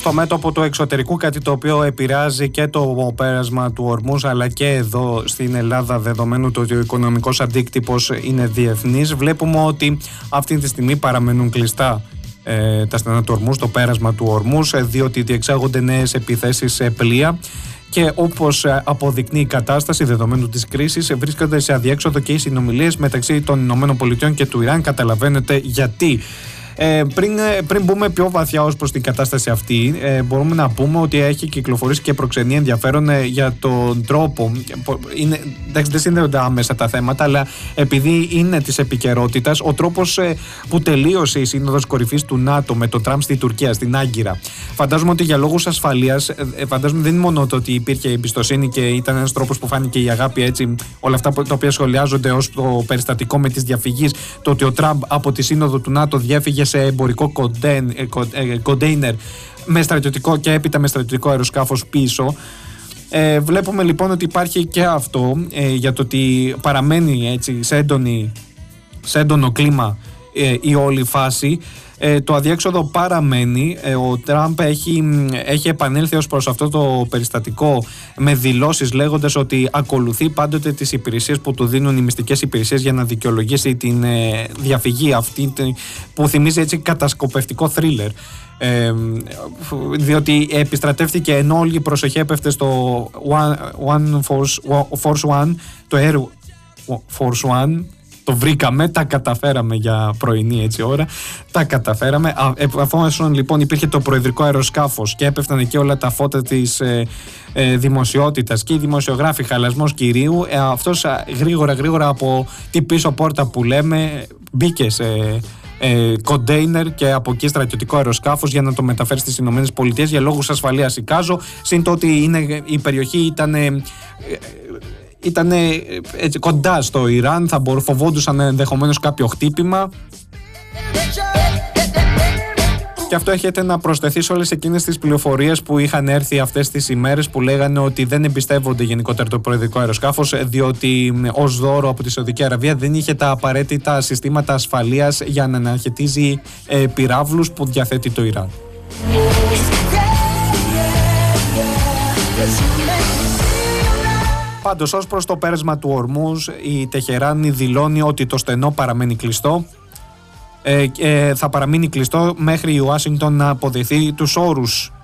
στο μέτωπο του εξωτερικού, κάτι το οποίο επηρεάζει και το πέρασμα του Ορμούζ αλλά και εδώ στην Ελλάδα, δεδομένου ότι ο οικονομικός αντίκτυπος είναι διεθνής. Βλέπουμε ότι αυτή τη στιγμή παραμένουν κλειστά τα στενά του Ορμούζ, το πέρασμα του Ορμούζ, διότι διεξάγονται νέες επιθέσεις σε πλοία. Και όπως αποδεικνύει η κατάσταση δεδομένου της κρίσης, βρίσκονται σε αδιέξοδο και οι συνομιλίες μεταξύ των ΗΠΑ και του Ιράν. Καταλαβαίνετε γιατί. Πριν μπούμε πιο βαθιά ως προς την κατάσταση αυτή, μπορούμε να πούμε ότι έχει κυκλοφορήσει και προξενεί ενδιαφέρον για τον τρόπο. Εντάξει, δεν συνδέονται άμεσα τα θέματα, αλλά επειδή είναι της επικαιρότητας, ο τρόπος που τελείωσε η Σύνοδος Κορυφής του ΝΑΤΟ με τον Τραμπ στη Τουρκία, στην Άγκυρα. Φαντάζομαι ότι για λόγους ασφαλείας, φαντάζομαι δεν είναι μόνο το ότι υπήρχε εμπιστοσύνη και ήταν ένας τρόπος που φάνηκε η αγάπη, έτσι, όλα αυτά τα οποία σχολιάζονται ως το περιστατικό με τις διαφυγής, το ότι ο Τραμπ από τη Σύνοδο του ΝΑΤΟ διέφυγε σε εμπορικό κοντέινερ με στρατιωτικό και έπειτα με στρατιωτικό αεροσκάφος πίσω. Βλέπουμε λοιπόν ότι υπάρχει και αυτό για το ότι παραμένει έτσι σε έντονο κλίμα η όλη φάση. Το αδιέξοδο παραμένει. Ο Τραμπ έχει επανέλθει ως προς αυτό το περιστατικό με δηλώσεις λέγοντας ότι ακολουθεί πάντοτε τις υπηρεσίες που του δίνουν οι μυστικές υπηρεσίες για να δικαιολογήσει την διαφυγή αυτή που θυμίζει έτσι κατασκοπευτικό θρίλερ. Διότι επιστρατεύτηκε ενώ όλη η προσοχή έπεφτε στο Force One, το Air Force One. Το βρήκαμε, τα καταφέραμε για πρωινή έτσι ώρα. Τα καταφέραμε. Αφού λοιπόν υπήρχε το προεδρικό αεροσκάφος και έπεφταν εκεί όλα τα φώτα της δημοσιότητας και οι δημοσιογράφοι, χαλασμός κυρίου, αυτός γρήγορα από την πίσω πόρτα που λέμε μπήκε σε κοντέινερ και από εκεί στρατιωτικό αεροσκάφος για να το μεταφέρει στις Ηνωμένες Πολιτείες για λόγους ασφαλείας, εικάζω. Συν το ότι η περιοχή ήταν έτσι, κοντά στο Ιράν, θα φοβόντουσαν ενδεχομένως κάποιο χτύπημα. Και αυτό έχετε να προσθεθεί σε όλες εκείνες τις πληροφορίες που είχαν έρθει αυτές τις ημέρες που λέγανε ότι δεν εμπιστεύονται γενικότερα το προεδρικό αεροσκάφος, διότι ως δώρο από τη Σαουδική Αραβία δεν είχε τα απαραίτητα συστήματα ασφαλείας για να αναχαιτίζει πυράβλους που διαθέτει το Ιράν. Πάντως, ως προς το πέρασμα του Ορμούζ, η Τεχεράνη δηλώνει ότι το στενό παραμένει κλειστό. Θα παραμείνει κλειστό μέχρι η Ουάσιγκτον να αποδεχθεί τους όρους